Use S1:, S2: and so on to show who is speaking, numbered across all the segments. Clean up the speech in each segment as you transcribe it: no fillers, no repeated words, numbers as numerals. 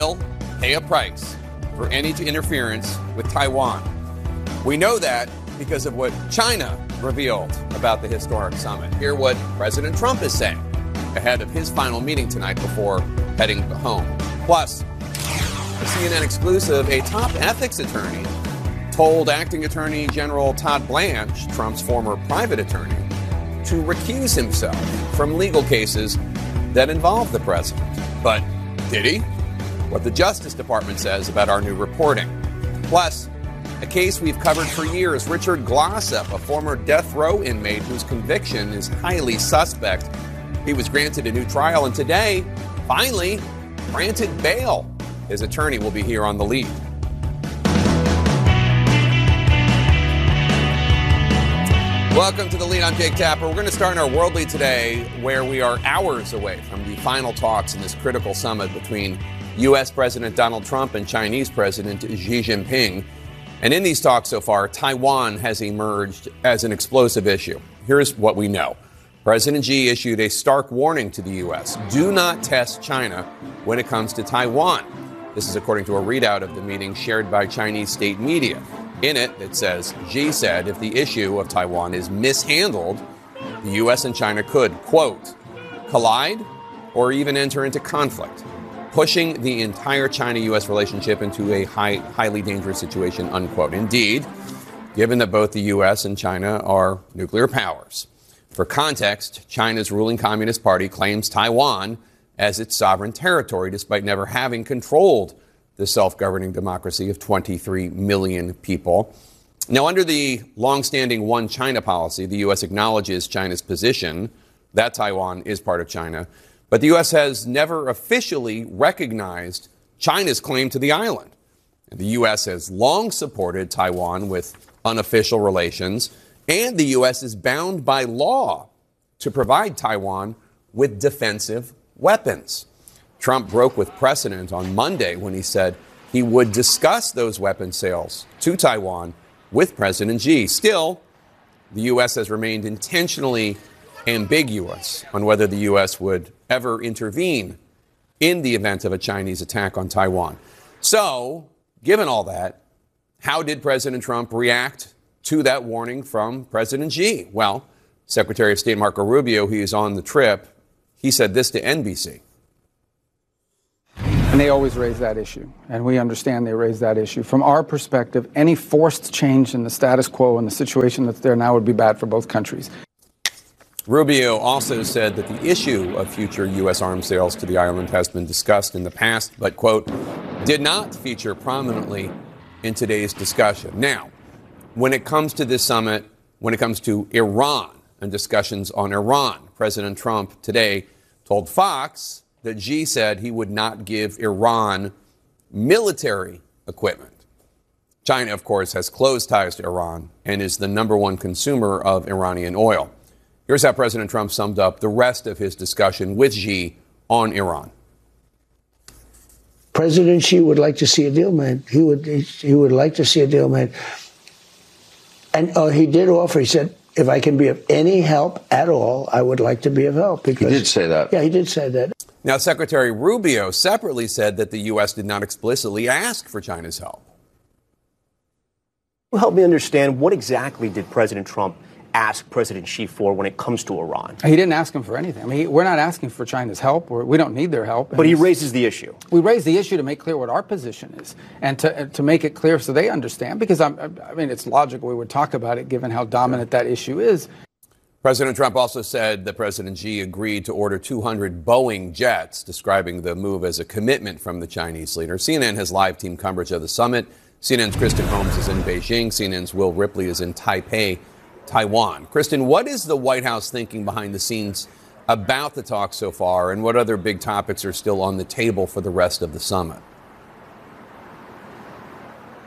S1: will pay a price for any interference with Taiwan. We know that because of what China revealed about the historic summit. Hear what President Trump is saying ahead of his final meeting tonight before heading home. Plus, a CNN exclusive, a top ethics attorney told Acting Attorney General Todd Blanche, Trump's former private attorney, to recuse himself from legal cases that involve the president. But did he? What the Justice Department says about our new reporting. Plus, a case we've covered for years, Richard Glossop, a former death row inmate whose conviction is highly suspect. He was granted a new trial and today, finally, granted bail. His attorney will be here on The Lead. Welcome to The Lead. I'm Jake Tapper. We're going to start in our World Lead today, where we are hours away from the final talks in this critical summit between U.S. President Donald Trump and Chinese President Xi Jinping. And in these talks so far, Taiwan has emerged as an explosive issue. Here's what we know. President Xi issued a stark warning to the U.S. Do not test China when it comes to Taiwan. This is according to a readout of the meeting shared by Chinese state media. In it, it says, Xi said if the issue of Taiwan is mishandled, the U.S. and China could, quote, collide or even enter into conflict, pushing the entire China-U.S. relationship into a highly dangerous situation, unquote. Indeed, given that both the U.S. and China are nuclear powers. For context, China's ruling Communist Party claims Taiwan as its sovereign territory, despite never having controlled the self-governing democracy of 23 million people. Now, under the long-standing One China policy, the U.S. acknowledges China's position that Taiwan is part of China, but the U.S. has never officially recognized China's claim to the island. The U.S. has long supported Taiwan with unofficial relations, and the U.S. is bound by law to provide Taiwan with defensive weapons. Trump broke with precedent on Monday when he said he would discuss those weapon sales to Taiwan with President Xi. Still, the U.S. has remained intentionally ambiguous on whether the U.S. would ever intervene in the event of a Chinese attack on Taiwan. So, given all that, how did President Trump react to that warning from President Xi? Well, Secretary of State Marco Rubio, he is on the trip, he said this to NBC.
S2: And they always raise that issue, and we understand they raise that issue. From our perspective, any forced change in the status quo and the situation that's there now would be bad for both countries.
S1: Rubio also said that the issue of future U.S. arms sales to the island has been discussed in the past, but, quote, did not feature prominently in today's discussion. Now, when it comes to this summit, when it comes to Iran and discussions on Iran, President Trump today told Fox that Xi said he would not give Iran military equipment. China, of course, has close ties to Iran and is the number one consumer of Iranian oil. Here's how President Trump summed up the rest of his discussion with Xi on Iran.
S3: President Xi would like to see a deal made. He would like to see a deal made. And he did offer, he said, if I can be of any help at all, I would like to be of help. Because,
S4: he did say that.
S3: Yeah, he did say that.
S1: Now, Secretary Rubio separately said that the U.S. did not explicitly ask for China's help.
S5: Help me understand, what exactly did President Trump ask President Xi for when it comes to Iran?
S2: He didn't ask him for anything. I mean, we're not asking for China's help. We don't need their help.
S5: But he raises the issue.
S2: We raise the issue to make clear what our position is and to make it clear so they understand, because, I mean, it's logical we would talk about it given how dominant that issue is.
S1: President Trump also said that President Xi agreed to order 200 Boeing jets, describing the move as a commitment from the Chinese leader. CNN has live team coverage of the summit. CNN's Kristen Holmes is in Beijing. CNN's Will Ripley is in Taipei, Taiwan. Kristen, what is the White House thinking behind the scenes about the talks so far, and what other big topics are still on the table for the rest of the summit?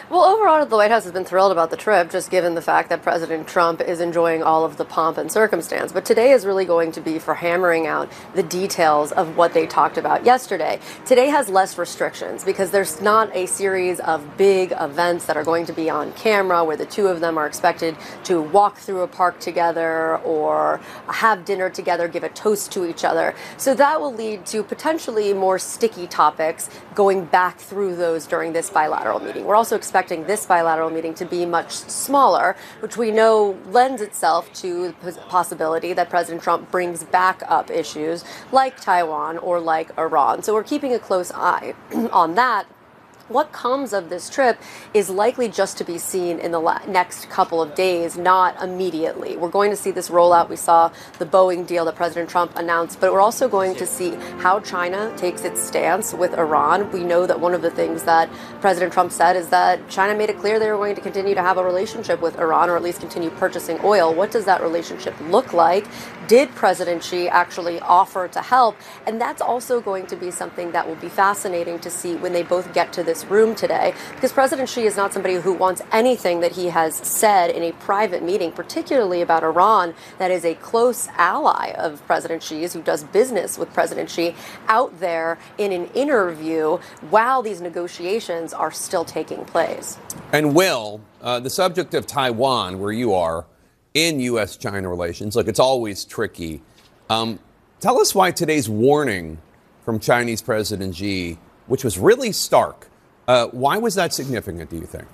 S4: Well, overall, the White House has been thrilled about the trip, just given the fact that President Trump is enjoying all of the pomp and circumstance. But today is really going to be for hammering out the details of what they talked about yesterday. Today has less restrictions because there's not a series of big events that are going to be on camera where the two of them are expected to walk through a park together or have dinner together, give a toast to each other. So that will lead to potentially more sticky topics going back through those during this bilateral meeting. We're also expecting this bilateral meeting to be much smaller, which we know lends itself to the possibility that President Trump brings back up issues like Taiwan or like Iran. So we're keeping a close eye on that. What comes of this trip is likely just to be seen in the next couple of days, not immediately. We're going to see this roll out. We saw the Boeing deal that President Trump announced, but we're also going to see how China takes its stance with Iran. We know that one of the things that President Trump said is that China made it clear they were going to continue to have a relationship with Iran, or at least continue purchasing oil. What does that relationship look like? Did President Xi actually offer to help? And that's also going to be something that will be fascinating to see when they both get to this room today, because President Xi is not somebody who wants anything that he has said in a private meeting, particularly about Iran, that is a close ally of President Xi's, who does business with President Xi, out there in an interview while these negotiations are still taking place.
S1: And Will, the subject of Taiwan, where you are, in U.S.-China relations, look, it's always tricky. Tell us why today's warning from Chinese President Xi, which was really stark, why was that significant, do you think?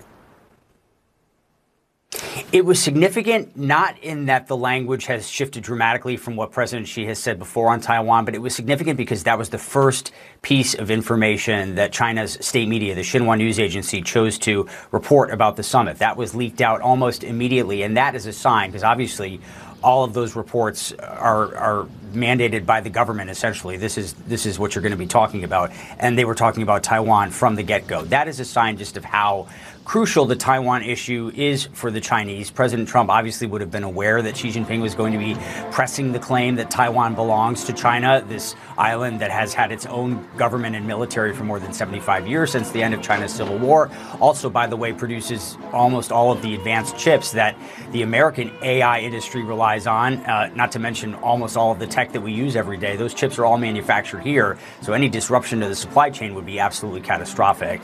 S6: It was significant, not in that the language has shifted dramatically from what President Xi has said before on Taiwan, but it was significant because that was the first piece of information that China's state media, the Xinhua news agency, chose to report about the summit. That was leaked out almost immediately, and that is a sign, because obviously all of those reports are mandated by the government, essentially. This is what you're going to be talking about. And they were talking about Taiwan from the get-go. That is a sign just of how crucial the Taiwan issue is for the Chinese. President Trump obviously would have been aware that Xi Jinping was going to be pressing the claim that Taiwan belongs to China, this island that has had its own government and military for more than 75 years since the end of China's Civil War. Also, by the way, produces almost all of the advanced chips that the American AI industry relies on, not to mention almost all of the tech that we use every day. Those chips are all manufactured here, so any disruption to the supply chain would be absolutely catastrophic.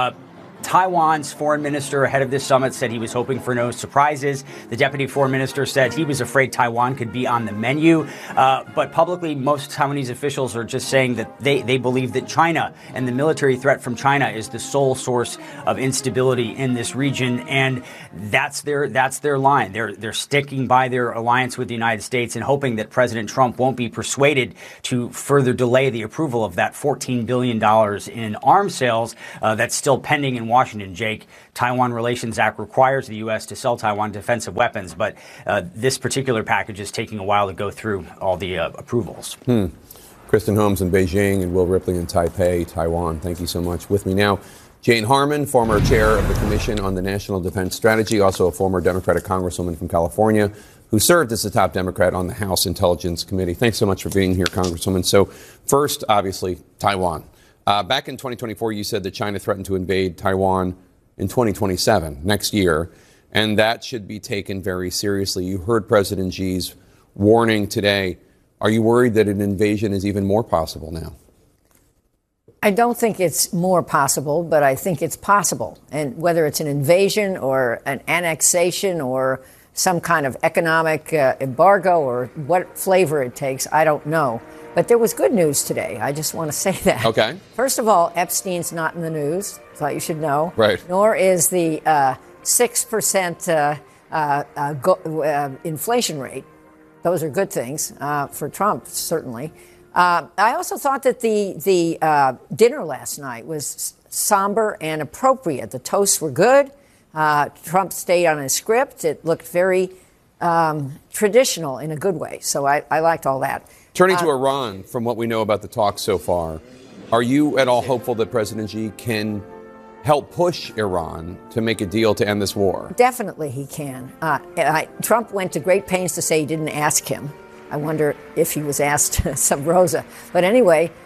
S6: Taiwan's foreign minister ahead of this summit said he was hoping for no surprises. The deputy foreign minister said he was afraid Taiwan could be on the menu. But publicly, most Taiwanese officials are just saying that they believe that China and the military threat from China is the sole source of instability in this region. And that's their line. They're sticking by their alliance with the United States and hoping that President Trump won't be persuaded to further delay the approval of that $14 billion in arms sales that's still pending in Washington. Jake, Taiwan Relations Act requires the U.S. to sell Taiwan defensive weapons, but this particular package is taking a while to go through all the approvals.
S1: Kristen Holmes in Beijing and Will Ripley in Taipei, Taiwan. Thank you so much. With me now, Jane Harman, former chair of the Commission on the National Defense Strategy, also a former Democratic congresswoman from California, who served as the top Democrat on the House Intelligence Committee. Thanks so much for being here, Congresswoman. So first, obviously, Taiwan. Back in 2024, you said that China threatened to invade Taiwan in 2027, next year, and that should be taken very seriously. You heard President Xi's warning today. Are you worried that an invasion is even more possible now?
S7: I don't think it's more possible, but I think it's possible. And whether it's an invasion or an annexation or some kind of economic embargo or what flavor it takes, I don't know. But there was good news today. I just want to say that.
S1: Okay.
S7: First of all, Epstein's not in the news. Thought you should know.
S1: Right.
S7: Nor is the 6% inflation rate. Those are good things for Trump, certainly. I also thought that the dinner last night was somber and appropriate. The toasts were good. Trump stayed on his script. It looked very traditional in a good way. So I liked all that.
S1: Turning to Iran, from what we know about the talks so far, are you at all hopeful that President Xi can help push Iran to make a deal to end this war?
S7: Definitely he can. Trump went to great pains to say he didn't ask him. I wonder if he was asked sub rosa. But anyway,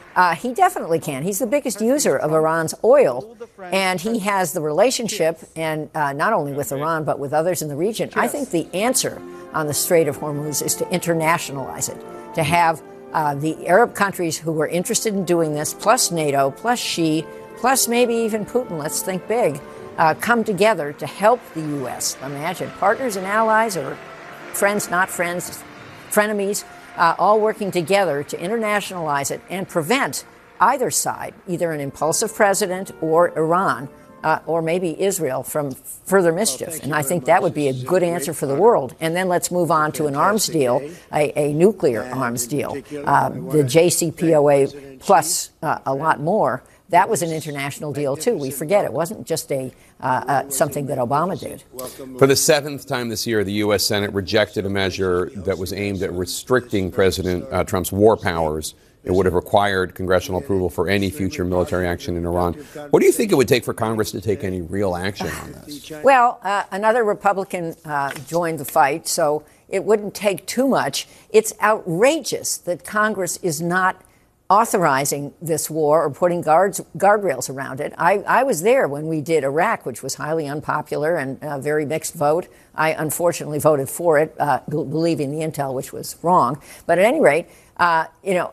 S7: He definitely can. He's the biggest user of Iran's oil, and he has the relationship, and not only with Iran, but with others in the region. I think the answer on the Strait of Hormuz is to internationalize it, to have the Arab countries who are interested in doing this, plus NATO, plus Xi, plus maybe even Putin, let's think big, come together to help the U.S. Imagine partners and allies, or friends, not friends, frenemies, all working together to internationalize it and prevent either side, either an impulsive president or Iran, or maybe Israel, from further mischief. And I think that would be a good answer for the world. And then let's move on to an arms deal, a nuclear arms deal, the JCPOA plus a lot more. That was an international deal, too. We forget it wasn't just something that Obama did.
S1: For the seventh time this year, the U.S. Senate rejected a measure that was aimed at restricting President Trump's war powers. It would have required congressional approval for any future military action in Iran. What do you think it would take for Congress to take any real action on this?
S7: Well, another Republican joined the fight, so it wouldn't take too much. It's outrageous that Congress is not authorizing this war or putting guardrails around it. I was there when we did Iraq, which was highly unpopular and a very mixed vote. I unfortunately voted for it, believing the intel, which was wrong. But at any rate, my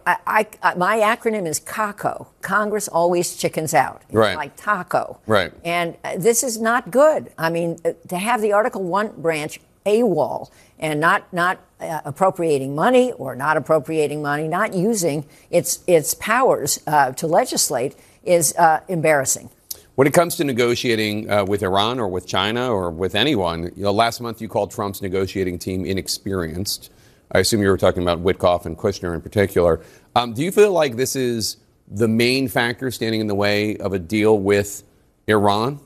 S7: acronym is CACO. Congress always chickens out. It's
S1: right.
S7: Like taco.
S1: Right.
S7: And this is not good. I mean, to have the Article 1 branch AWOL and not appropriating money or not appropriating money, not using its powers to legislate is embarrassing.
S1: When it comes to negotiating with Iran or with China or with anyone, last month you called Trump's negotiating team inexperienced. I assume you were talking about Witkoff and Kushner in particular. Do you feel like this is the main factor standing in the way of a deal with Iran?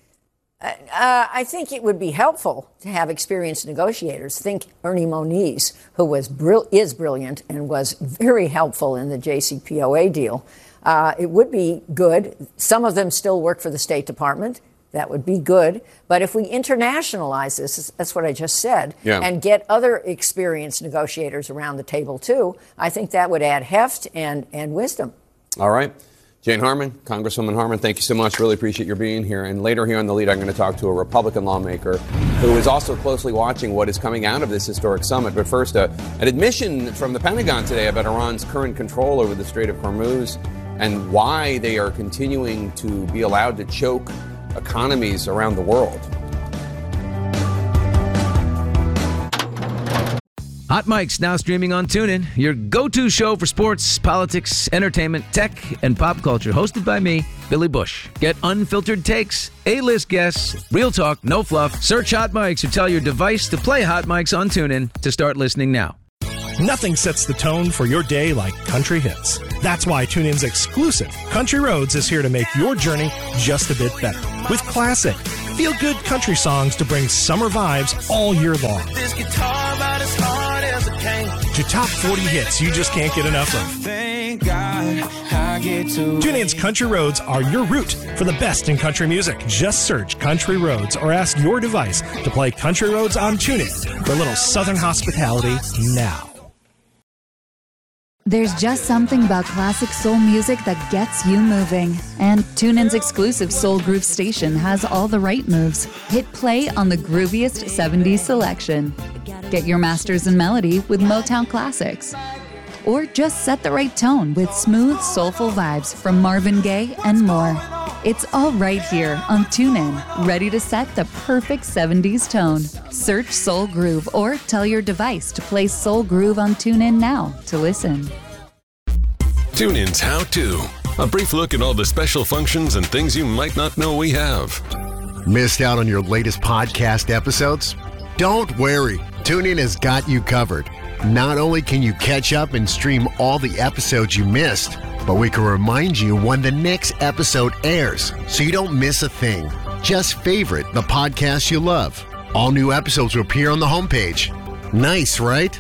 S7: I think it would be helpful to have experienced negotiators. Think Ernie Moniz, who is brilliant and was very helpful in the JCPOA deal. It would be good. Some of them still work for the State Department. That would be good. But if we internationalize this, that's what I just said, and get other experienced negotiators around the table, too, I think that would add heft and wisdom.
S1: All right. Jane Harman, Congresswoman Harman, thank you so much. Really appreciate your being here. And later here on The Lead, I'm going to talk to a Republican lawmaker who is also closely watching what is coming out of this historic summit. But first, an admission from the Pentagon today about Iran's current control over the Strait of Hormuz and why they are continuing to be allowed to choke economies around the world.
S8: Hot Mic's now streaming on TuneIn, your go-to show for sports, politics, entertainment, tech, and pop culture. Hosted by me, Billy Bush. Get unfiltered takes, A-list guests, real talk, no fluff. Search Hot Mics or tell your device to play Hot Mics on TuneIn to start listening now.
S9: Nothing sets the tone for your day like country hits. That's why TuneIn's exclusive Country Roads is here to make your journey just a bit better. With classic, feel-good country songs to bring summer vibes all year long. This guitar about as hard as it can. To top 40 hits you just can't get enough of. Thank God I get to. TuneIn's Country Roads are your route for the best in country music. Just search Country Roads or ask your device to play Country Roads on TuneIn for a little Southern hospitality now.
S10: There's just something about classic soul music that gets you moving. And TuneIn's exclusive Soul Groove station has all the right moves. Hit play on the grooviest 70s selection. Get your masters in melody with Motown classics. Or just set the right tone with smooth, soulful vibes from Marvin Gaye and more. It's all right here on TuneIn, ready to set the perfect 70s tone. Search Soul Groove or tell your device to play Soul Groove on TuneIn now to listen.
S11: TuneIn's How To. A brief look at all the special functions and things you might not know we have.
S12: Missed out on your latest podcast episodes? Don't worry. TuneIn has got you covered. Not only can you catch up and stream all the episodes you missed, but we can remind you when the next episode airs so you don't miss a thing. Just favorite the podcast you love. All new episodes will appear on the homepage. Nice, right?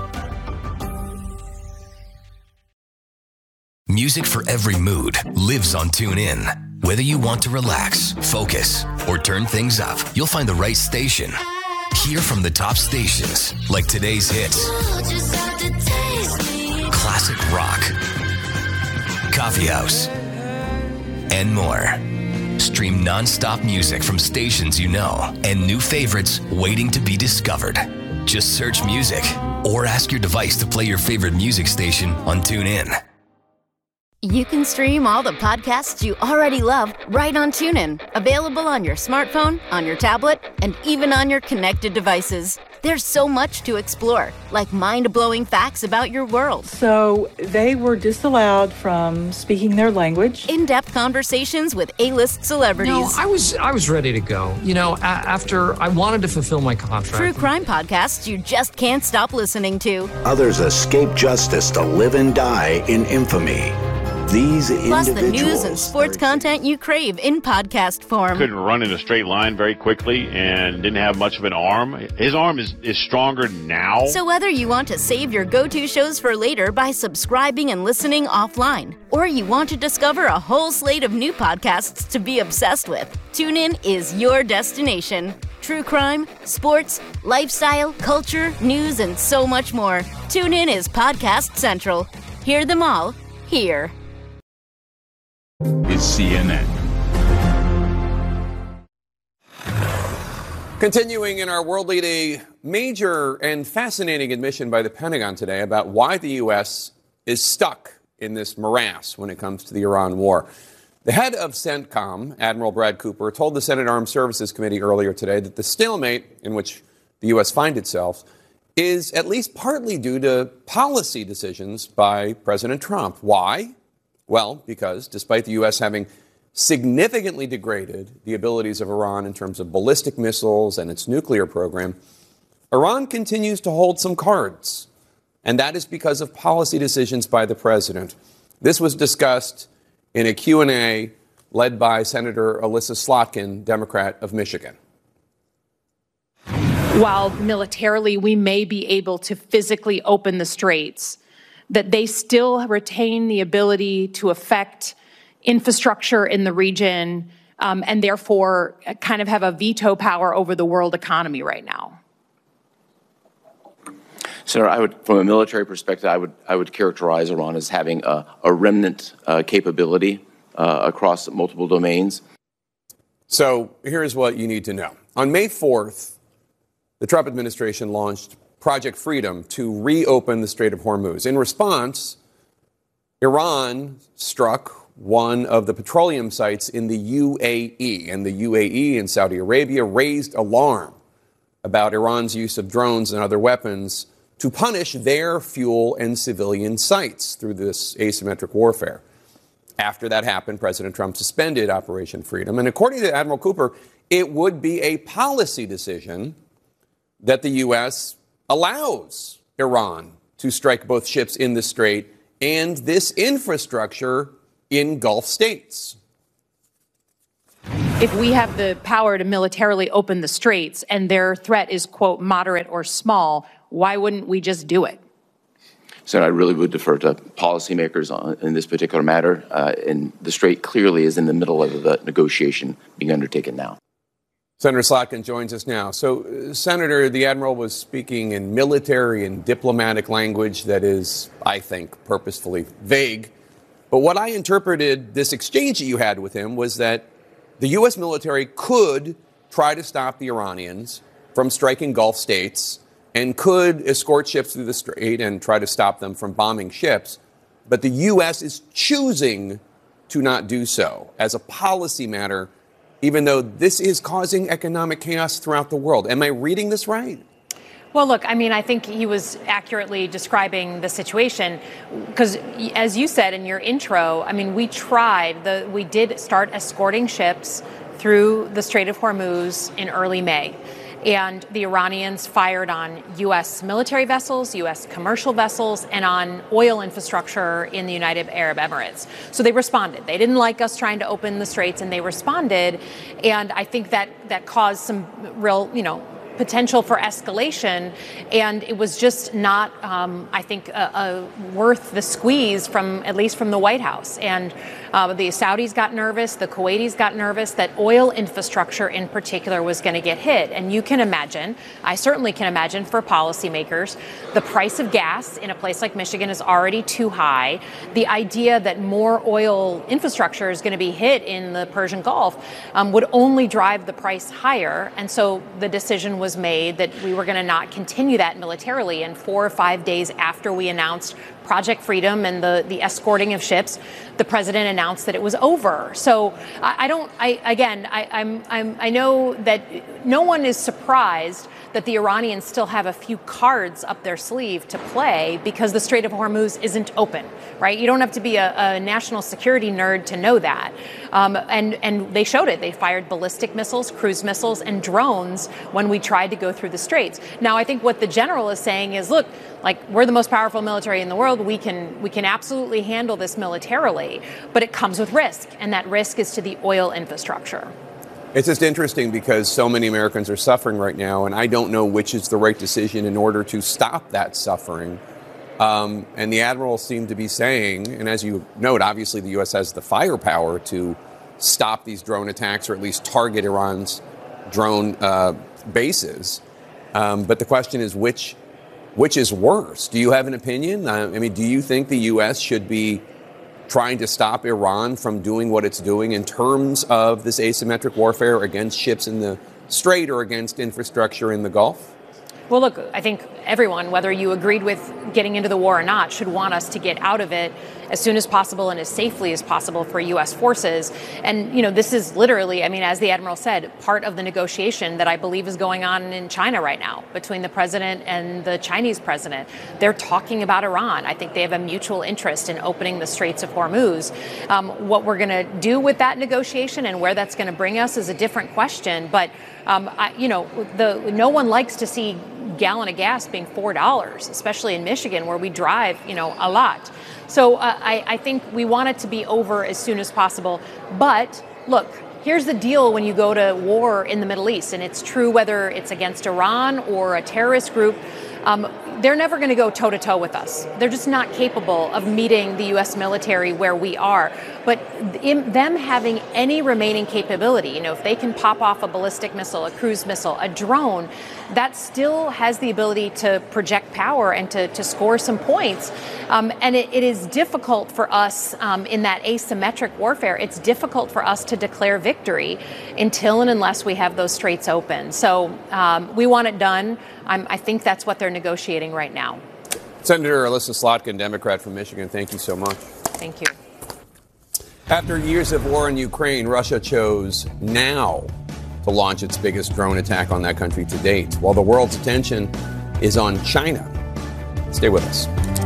S13: Music for every mood lives on TuneIn. Whether you want to relax, focus, or turn things up, you'll find the right station. Hear from the top stations like today's hits, classic rock, coffee house, and more. Stream non-stop music from stations you know and new favorites waiting to be discovered. Just search music or ask your device to play your favorite music station on TuneIn.
S14: You can stream all the podcasts you already love right on TuneIn. Available on your smartphone, on your tablet, and even on your connected devices. There's so much to explore, like mind-blowing facts about your world.
S15: So they were disallowed from speaking their language.
S14: In-depth conversations with A-list celebrities.
S16: No, I was ready to go. You know, after I wanted to fulfill my contract.
S14: True crime podcasts you just can't stop listening to.
S17: Others escape justice to live and die in infamy. These
S14: Plus the news
S17: individuals
S14: and sports content you crave in podcast form.
S18: Couldn't run in a straight line very quickly and didn't have much of an arm. His arm is stronger now.
S14: So whether you want to save your go-to shows for later by subscribing and listening offline, or you want to discover a whole slate of new podcasts to be obsessed with, TuneIn is your destination. True crime, sports, lifestyle, culture, news, and so much more. TuneIn is Podcast Central. Hear them all here.
S19: Is CNN.
S1: Continuing in our world lead, a major and fascinating admission by the Pentagon today about why the U.S. is stuck in this morass when it comes to the Iran war. The head of CENTCOM, Admiral Brad Cooper, told the Senate Armed Services Committee earlier today that the stalemate in which the U.S. finds itself is at least partly due to policy decisions by President Trump. Why? Well, because despite the U.S. having significantly degraded the abilities of Iran in terms of ballistic missiles and its nuclear program, Iran continues to hold some cards. And that is because of policy decisions by the president. This was discussed in a Q&A led by Senator Elissa Slotkin, Democrat of Michigan.
S20: While militarily we may be able to physically open the straits, that they still retain the ability to affect infrastructure in the region and therefore kind of have a veto power over the world economy right now.
S21: Senator, from a military perspective, I would characterize Iran as having a remnant capability across multiple domains.
S1: So here's what you need to know. On May 4th, the Trump administration launched Project Freedom to reopen the Strait of Hormuz. In response, Iran struck one of the petroleum sites in the UAE, and the UAE and Saudi Arabia raised alarm about Iran's use of drones and other weapons to punish their fuel and civilian sites through this asymmetric warfare. After that happened, President Trump suspended Operation Freedom, and according to Admiral Cooper, it would be a policy decision that the U.S. allows Iran to strike both ships in the Strait and this infrastructure in Gulf states.
S20: If we have the power to militarily open the straits and their threat is, quote, moderate or small, why wouldn't we just do it?
S21: So I really would defer to policymakers in this particular matter. And the Strait clearly is in the middle of the negotiation being undertaken now.
S1: Senator Slotkin joins us now. So, Senator, the Admiral was speaking in military and diplomatic language that is, I think, purposefully vague. But what I interpreted this exchange that you had with him was that the U.S. military could try to stop the Iranians from striking Gulf states and could escort ships through the Strait and try to stop them from bombing ships. But the U.S. is choosing to not do so as a policy matter, even though this is causing economic chaos throughout the world. Am I reading this right?
S20: Well, look, I mean, I think he was accurately describing the situation because, as you said in your intro, I mean, we did start escorting ships through the Strait of Hormuz in early May. And the Iranians fired on U.S. military vessels, U.S. commercial vessels, and on oil infrastructure in the United Arab Emirates. So they responded. They didn't like us trying to open the straits, and they responded. And I think that caused some real, potential for escalation, and it was just not, I think, worth the squeeze from, at least from the White House. And the Saudis got nervous, the Kuwaitis got nervous that oil infrastructure in particular was going to get hit. And you can imagine, I certainly can imagine for policymakers, the price of gas in a place like Michigan is already too high. The idea that more oil infrastructure is going to be hit in the Persian Gulf would only drive the price higher. And so the decision was made that we were going to not continue that militarily. And 4 or 5 days after we announced Project Freedom and the escorting of ships, the president announced that it was over. So I know that no one is surprised that the Iranians still have a few cards up their sleeve to play because the Strait of Hormuz isn't open, right? You don't have to be a national security nerd to know that. And they showed it. They fired ballistic missiles, cruise missiles, and drones when we tried to go through the straits. Now, I think what the general is saying is, look, like, we're the most powerful military in the world. We can absolutely handle this militarily, but it comes with risk, and that risk is to the oil infrastructure.
S1: It's just interesting because so many Americans are suffering right now, and I don't know which is the right decision in order to stop that suffering. And the admiral seemed to be saying, and as you note, obviously the U.S. has the firepower to stop these drone attacks or at least target Iran's drone bases. But the question is, which is worse? Do you have an opinion? I mean, do you think the U.S. should be trying to stop Iran from doing what it's doing in terms of this asymmetric warfare against ships in the Strait or against infrastructure in the Gulf?
S20: Well, look, I think everyone, whether you agreed with getting into the war or not, should want us to get out of it as soon as possible and as safely as possible for U.S. forces. And, you know, this is literally, I mean, as the admiral said, part of the negotiation that I believe is going on in China right now between the president and the Chinese president. They're talking about Iran. I think they have a mutual interest in opening the Straits of Hormuz. What we're going to do with that negotiation and where that's going to bring us is a different question. But, no one likes to see gallon of gas being $4, especially in Michigan where we drive, a lot. So I think we want it to be over as soon as possible. But look, here's the deal when you go to war in the Middle East, and it's true whether it's against Iran or a terrorist group, they're never going to go toe-to-toe with us. They're just not capable of meeting the U.S. military where we are. But in them having any remaining capability, if they can pop off a ballistic missile, a cruise missile, a drone, that still has the ability to project power and to score some points. And it is difficult for us in that asymmetric warfare. It's difficult for us to declare victory until and unless we have those straits open. So we want it done. I think that's what they're negotiating right now.
S1: Senator Elissa Slotkin, Democrat from Michigan, thank you so much.
S20: Thank you.
S1: After years of war in Ukraine, Russia chose now to launch its biggest drone attack on that country to date, while the world's attention is on China. Stay with us.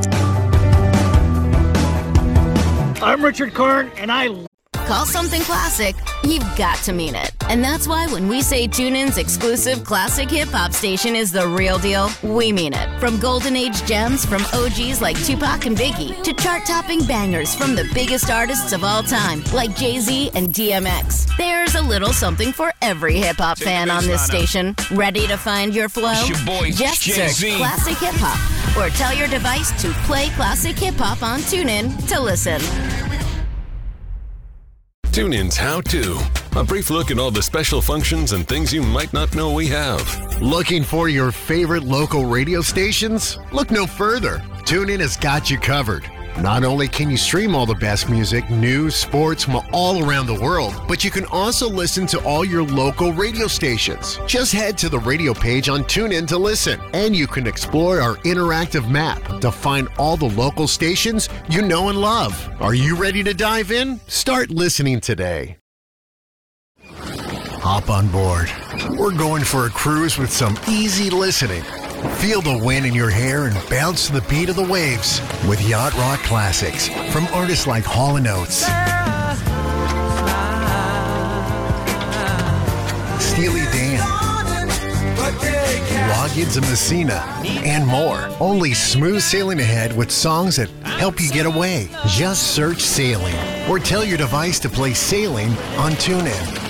S19: I'm Richard Karn, and I
S14: Call something classic, you've got to mean it. And that's why when we say TuneIn's exclusive classic hip-hop station is the real deal, we mean it. From Golden Age gems from OGs like Tupac and Biggie to chart-topping bangers from the biggest artists of all time like Jay-Z and DMX. There's a little something for every hip-hop fan on this station. Ready to find your flow?
S13: It's your boy,
S14: Just
S13: Jay-Z.
S14: search Classic Hip-Hop or tell your device to play Classic Hip-Hop on TuneIn to listen.
S11: TuneIn's How To. A brief look at all the special functions and things you might not know we have.
S12: Looking for your favorite local radio stations? Look no further. TuneIn has got you covered. Not only can you stream all the best music, news, sports from all around the world, but you can also listen to all your local radio stations. Just head to the radio page on TuneIn to listen, and you can explore our interactive map to find all the local stations you know and love. Are you ready to dive in? Start listening today. Hop on board. We're going for a cruise with some easy listening. Feel the wind in your hair and bounce to the beat of the waves with Yacht Rock classics from artists like Hall & Oates, Steely Dan, Loggins and Messina, and more. Only smooth sailing ahead with songs that help you get away. Just search Sailing or tell your device to play Sailing on TuneIn.